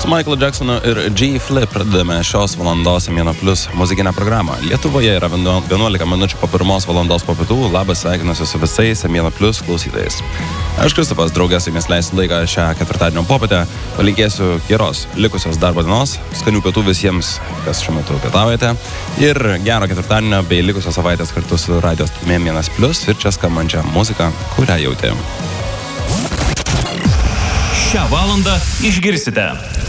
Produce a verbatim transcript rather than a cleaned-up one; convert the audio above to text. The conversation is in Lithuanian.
Su Michaelu Jacksonu ir G-Flip pradedame šios valandos M vieno Plius muzikinę programą. Lietuvoje yra vienuolika minučių po pirmos valandos po pietų. Labas, sveikinuosi su visais M vieno Plius klausytojais. Aš Kristupas, draugės, su jumis leisiu laiką šią ketvirtadienio popietę. Palinkėsiu geros likusios darbo dienos, skanių pietų visiems, kas šiuo metu pietaujate. Ir gero ketvirtadienio bei likusios savaitės kartu su radio stotimi M vienas Plius ir čia skambančią muziką, kurią jautė. Šią valandą išgirsite